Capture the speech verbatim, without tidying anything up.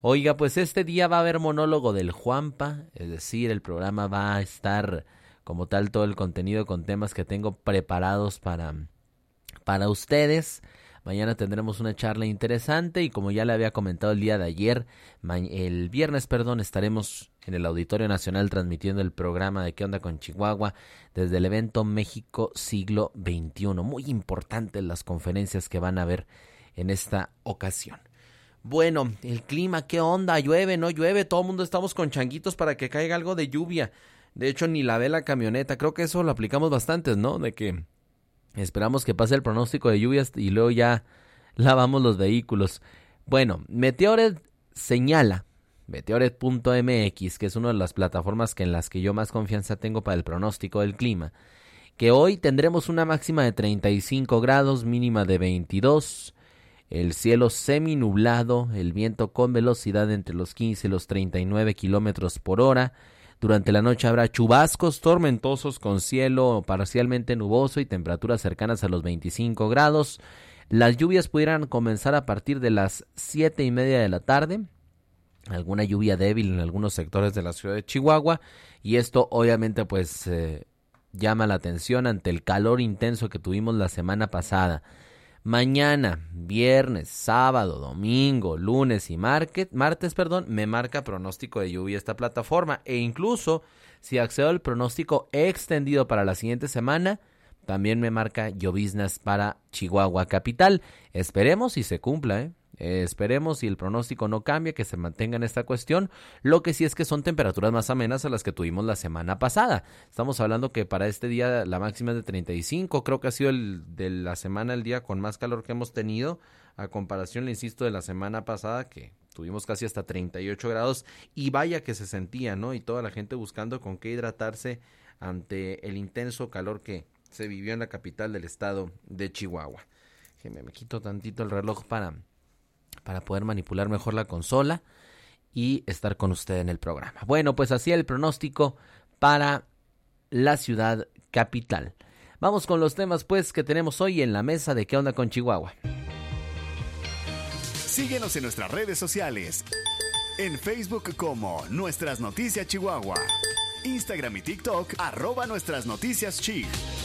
Oiga, pues este día va a haber monólogo del Juanpa, es decir, el programa va a estar como tal todo el contenido con temas que tengo preparados para, para ustedes. Mañana tendremos una charla interesante y como ya le había comentado el día de ayer, el viernes, perdón, estaremos en el Auditorio Nacional transmitiendo el programa de ¿Qué onda con Chihuahua? Desde el evento México Siglo veintiuno. Muy importantes las conferencias que van a haber en esta ocasión. Bueno, el clima, ¿qué onda? ¿Llueve? ¿No llueve? Todo el mundo estamos con changuitos para que caiga algo de lluvia. De hecho, ni lavé la camioneta. Creo que eso lo aplicamos bastantes, ¿no? De que esperamos que pase el pronóstico de lluvias y luego ya lavamos los vehículos. Bueno, Meteoret señala, meteoret punto m x, que es una de las plataformas que en las que yo más confianza tengo para el pronóstico del clima, que hoy tendremos una máxima de treinta y cinco grados, mínima de veintidós, el cielo seminublado, el viento con velocidad entre los quince y los treinta y nueve kilómetros por hora. Durante la noche habrá chubascos tormentosos con cielo parcialmente nuboso y temperaturas cercanas a los veinticinco grados. Las lluvias pudieran comenzar a partir de las siete y media de la tarde. Alguna lluvia débil en algunos sectores de la ciudad de Chihuahua. Y esto obviamente pues eh, llama la atención ante el calor intenso que tuvimos la semana pasada. Mañana, viernes, sábado, domingo, lunes y market, martes, perdón, me marca pronóstico de lluvia esta plataforma. E incluso, si accedo al pronóstico extendido para la siguiente semana, también me marca lloviznas para Chihuahua capital. Esperemos y se cumpla, ¿eh? Eh, esperemos y el pronóstico no cambia, que se mantenga en esta cuestión. Lo que sí es que son temperaturas más amenas a las que tuvimos la semana pasada. Estamos hablando que para este día la máxima es de treinta y cinco, creo que ha sido el de la semana el día con más calor que hemos tenido, a comparación, le insisto, de la semana pasada que tuvimos casi hasta treinta y ocho grados y vaya que se sentía, ¿no? Y toda la gente buscando con qué hidratarse ante el intenso calor que se vivió en la capital del estado de Chihuahua. Que me, me quito tantito el reloj para... para poder manipular mejor la consola y estar con usted en el programa. Bueno, pues así el pronóstico para la ciudad capital. Vamos con los temas pues que tenemos hoy en la mesa de ¿Qué onda con Chihuahua? Síguenos en nuestras redes sociales. En Facebook como Nuestras Noticias Chihuahua. Instagram y TikTok arroba Nuestras Noticias Chi.